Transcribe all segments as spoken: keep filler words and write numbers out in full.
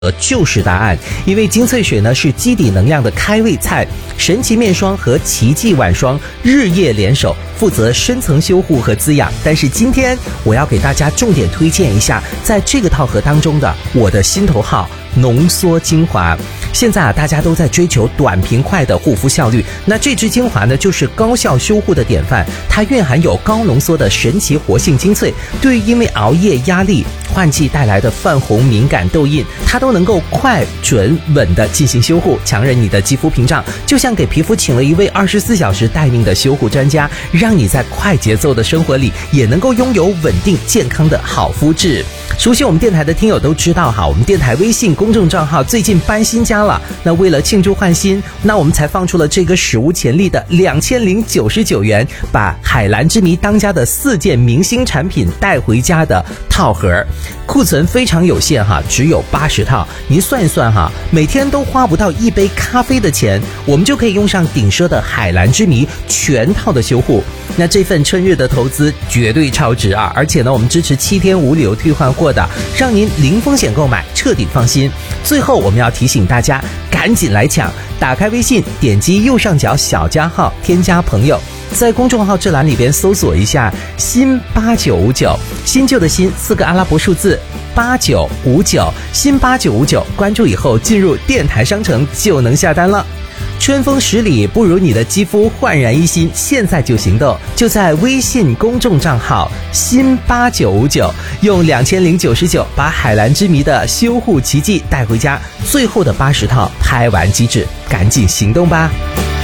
呃，就是答案，因为精粹水呢是基底能量的开胃菜，神奇面霜和奇迹晚霜日夜联手，负责深层修护和滋养。但是今天我要给大家重点推荐一下，在这个套盒当中的我的心头好浓缩精华。现在啊，大家都在追求短平快的护肤效率，那这支精华呢，就是高效修护的典范。它蕴含有高浓缩的神奇活性精粹，对于因为熬夜、压力、换季带来的泛红、敏感、痘印，它都能够快、准、稳的进行修护，强韧你的肌肤屏障，就像给皮肤请了一位二十四小时待命的修护专家，让你在快节奏的生活里也能够拥有稳定健康的好肤质。熟悉我们电台的听友都知道哈，我们电台微信公众账号最近搬新家了。那为了庆祝换新，那我们才放出了这个史无前例的两千零九十九元，把海蓝之谜当家的四件明星产品带回家的套盒。库存非常有限哈，只有八十套。您算一算哈，每天都花不到一杯咖啡的钱，我们就可以用上顶奢的海蓝之谜全套的修护。那这份春日的投资绝对超值啊！而且呢，我们支持七天无理由退换货的，让您零风险购买，彻底放心。最后我们要提醒大家，赶紧来抢！打开微信，点击右上角小加号，添加朋友，在公众号这栏里边搜索一下新八九五九，新旧的新四个阿拉伯数字八九五九，新八九五九，关注以后进入电台商城就能下单了。春风十里不如你的肌肤焕然一新，现在就行动，就在微信公众账号新八九五九，用两千零九十九把海蓝之谜的修护奇迹带回家，最后的八十套拍完即止，赶紧行动吧！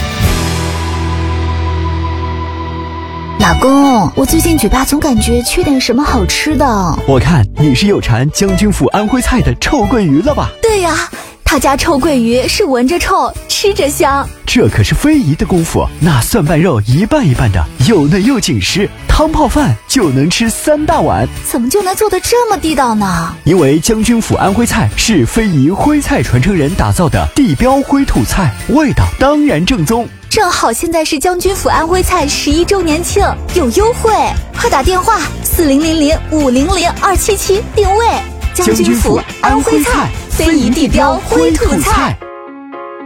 老公，我最近嘴巴总感觉缺点什么好吃的。 我看你是有馋将军府安徽菜的臭鳜鱼了吧？ 对呀，他家臭鳜鱼是闻着臭，吃着香。 这可是非遗的功夫，那蒜瓣肉一半一半的，又嫩又紧实，汤泡饭就能吃三大碗。 怎么就能做得这么地道呢？ 因为将军府安徽菜是非遗徽菜传承人打造的地标徽土菜，味道当然正宗。 正好现在是将军府安徽菜十一周年庆，有优惠，快打电话四零零零五零零二七七定位。 将军府安徽菜，非遗地标徽土菜。